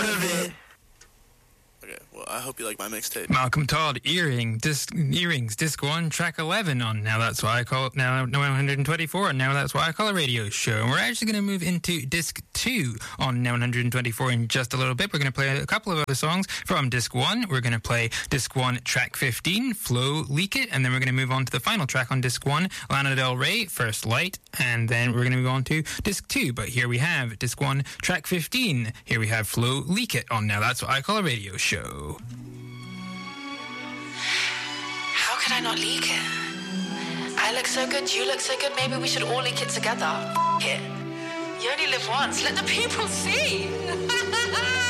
part of it. Okay, well, I hope you like my mixtape. Malcolm Todd, Earrings, Disc 1, Track 11 on Now That's Why I Call It, now 124 on Now That's Why I Call It Radio Show. And we're actually going to move into Disc 2 on Now 124 in just a little bit. We're going to play a couple of other songs from Disc 1. We're going to play Disc 1, Track 15, Flow, Leak It, and then we're going to move on to the final track on Disc 1, Lana Del Rey, First Light, and then we're going to move on to Disc 2. But here we have Disc 1, Track 15. Here we have Flow, Leak It on Now That's What I Call a Radio Show. How could I not leak it? I look so good, you look so good, maybe we should all leak it together. F it. You only live once, let the people see.